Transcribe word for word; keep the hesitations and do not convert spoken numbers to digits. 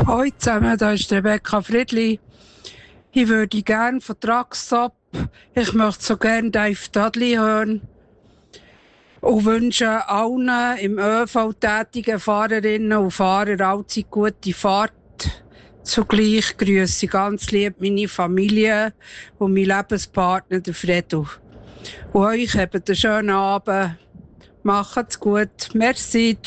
Hallo zusammen, da ist Rebecca Friedli. Ich würde gerne von Truckstop, ich möchte so gerne Dave Dudley hören und wünsche allen im ÖV tätigen Fahrerinnen und Fahrern allzeit gute Fahrt. Zugleich grüße ich ganz lieb meine Familie und meinen Lebenspartner, den Fredo. Und euch habt einen schönen Abend. Macht's gut. Merci. Tschüss.